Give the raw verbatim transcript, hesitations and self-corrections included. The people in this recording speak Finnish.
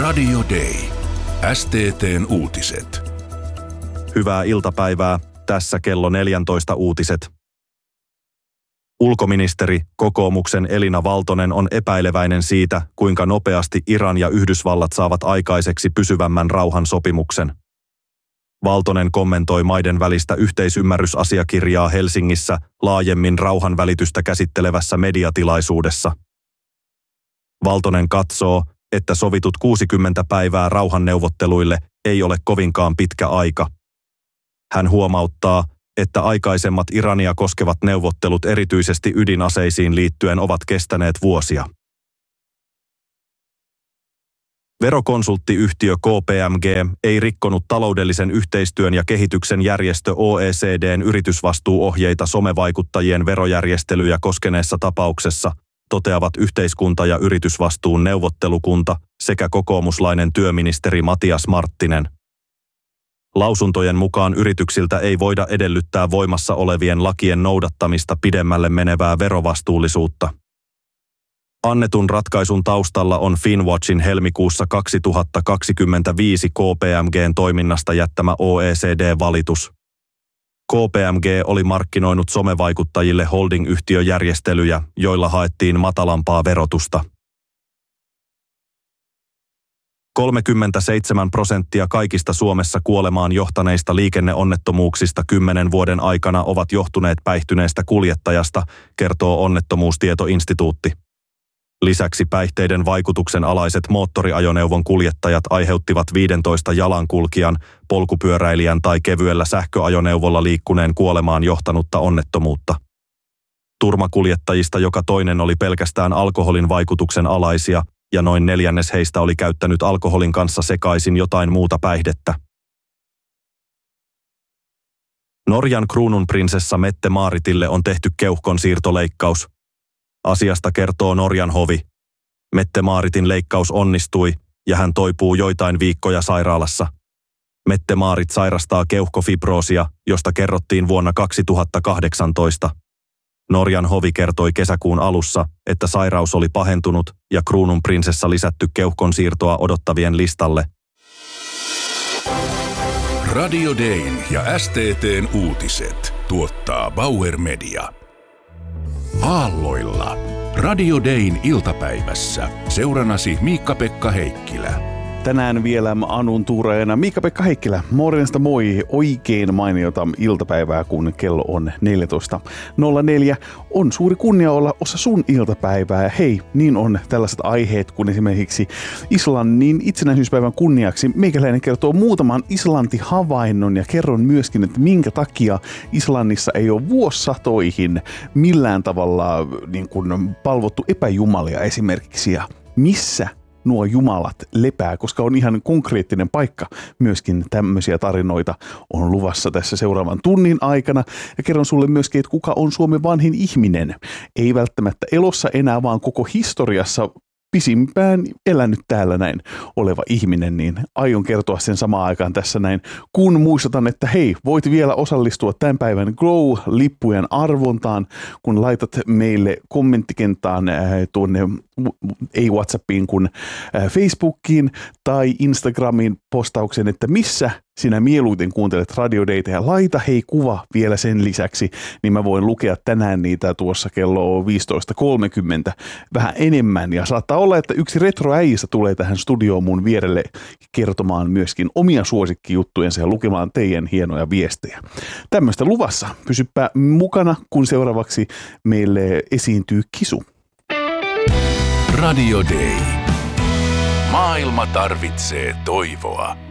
Radio Day. S T T:n uutiset. Hyvää iltapäivää. Tässä kello neljätoista uutiset. Ulkoministeri, kokoomuksen Elina Valtonen on epäileväinen siitä, kuinka nopeasti Iran ja Yhdysvallat saavat aikaiseksi pysyvämmän rauhansopimuksen. Valtonen kommentoi maiden välistä yhteisymmärrysasiakirjaa Helsingissä laajemmin rauhanvälitystä käsittelevässä mediatilaisuudessa. Valtonen katsoo, että sovitut kuusikymmentä päivää rauhanneuvotteluille ei ole kovinkaan pitkä aika. Hän huomauttaa, että aikaisemmat Irania koskevat neuvottelut erityisesti ydinaseisiin liittyen ovat kestäneet vuosia. Verokonsulttiyhtiö K P M G ei rikkonut taloudellisen yhteistyön ja kehityksen järjestö O E C D:n yritysvastuuohjeita somevaikuttajien verojärjestelyjä koskeneessa tapauksessa, toteavat yhteiskunta- ja yritysvastuun neuvottelukunta sekä kokoomuslainen työministeri Matias Marttinen. Lausuntojen mukaan yrityksiltä ei voida edellyttää voimassa olevien lakien noudattamista pidemmälle menevää verovastuullisuutta. Annetun ratkaisun taustalla on Finwatchin helmikuussa kaksituhattakaksikymmentäviisi K P M G:n toiminnasta jättämä O E C D-valitus. K P M G oli markkinoinut somevaikuttajille holding-yhtiöjärjestelyjä, joilla haettiin matalampaa verotusta. kolmekymmentäseitsemän prosenttia kaikista Suomessa kuolemaan johtaneista liikenneonnettomuuksista kymmenen vuoden aikana ovat johtuneet päihtyneestä kuljettajasta, kertoo Onnettomuustietoinstituutti. Lisäksi päihteiden vaikutuksen alaiset moottoriajoneuvon kuljettajat aiheuttivat viidentoista jalankulkijan, polkupyöräilijän tai kevyellä sähköajoneuvolla liikkuneen kuolemaan johtanutta onnettomuutta. Turmakuljettajista joka toinen oli pelkästään alkoholin vaikutuksen alaisia, ja noin neljännes heistä oli käyttänyt alkoholin kanssa sekaisin jotain muuta päihdettä. Norjan kruununprinsessa Mette-Maaritille on tehty keuhkonsiirtoleikkaus. Asiasta kertoo Norjan hovi. Mette-Maaritin leikkaus onnistui ja hän toipuu joitain viikkoja sairaalassa. Mette-Maarit sairastaa keuhkofibroosia, josta kerrottiin vuonna kaksituhattakahdeksantoista. Norjan hovi kertoi kesäkuun alussa, että sairaus oli pahentunut ja kruununprinsessa lisätty keuhkonsiirtoa odottavien listalle. Radio Dayn ja S T T:n uutiset tuottaa Bauer Media. Aalloilla. Radio Dayn iltapäivässä. Seurannasi Miikka-Pekka Heikkilä. Tänään vielä Anun tuuraajana Miikka-Pekka Heikkilä. Morjesta moi, oikein mainiota iltapäivää, kun kello on neljätoista nolla neljä. On suuri kunnia olla osa sun iltapäivää. Ja hei, niin on tällaiset aiheet kuin esimerkiksi Islannin itsenäisyyspäivän kunniaksi. Meikäläinen kertoo muutaman Islanti-havainnon ja kerron myöskin, että minkä takia Islannissa ei ole vuosisatoihin millään tavalla niin kuin palvottu epäjumalia esimerkiksi ja missä nuo jumalat lepää, koska on ihan konkreettinen paikka. Myöskin tämmöisiä tarinoita on luvassa tässä seuraavan tunnin aikana. Ja kerron sulle myöskin, että kuka on Suomen vanhin ihminen. Ei välttämättä elossa enää, vaan koko historiassa pisimpään elänyt täällä näin oleva ihminen, niin aion kertoa sen samaan aikaan tässä näin, kun muistutan, että hei, voit vielä osallistua tämän päivän Glow-lippujen arvontaan, kun laitat meille kommenttikenttään äh, tuonne, ei WhatsAppiin, kun äh, Facebookiin tai Instagramiin postauksen, että missä sinä mieluiten kuuntelet Radio Dayta ja laita hei kuva vielä sen lisäksi, niin mä voin lukea tänään niitä tuossa kello viisitoista kolmekymmentä vähän enemmän. Ja saattaa olla, että yksi retroäijistä tulee tähän studioon mun vierelle kertomaan myöskin omia suosikkijuttujensa ja lukemaan teidän hienoja viestejä. Tämmöistä luvassa. Pysyppä mukana, kun seuraavaksi meille esiintyy Kisu. Radio Day. Maailma tarvitsee toivoa.